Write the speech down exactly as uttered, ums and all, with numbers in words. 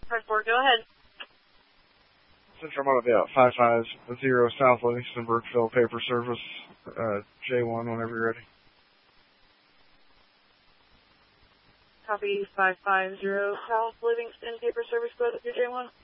five four, go ahead. Central Motor Bay five five zero South Livingston, Brookville, paper service, uh, J one, whenever you're ready. Copy five five zero South Livingston, paper service, go ahead with your J one.